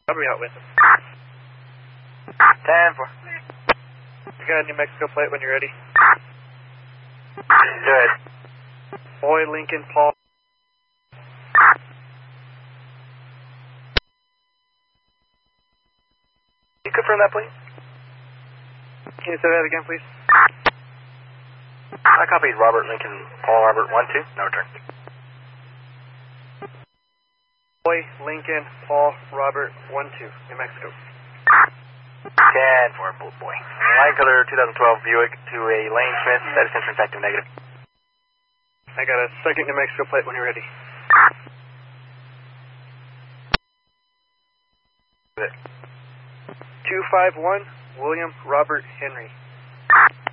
I'll be out with him. 10-4. You got a New Mexico plate when you're ready. Good. Boy, Lincoln, Paul. You confirm that, please? Can you say that again, please? I copied Robert Lincoln, Paul Robert 1-2. No return. Boy, Lincoln, Paul, Robert, 1-2, New Mexico. 10-4, boy. Line color 2012 Buick to a Lane Smith. Status entering active negative. I got a second New Mexico plate when you're ready. Good. 251, William Robert Henry.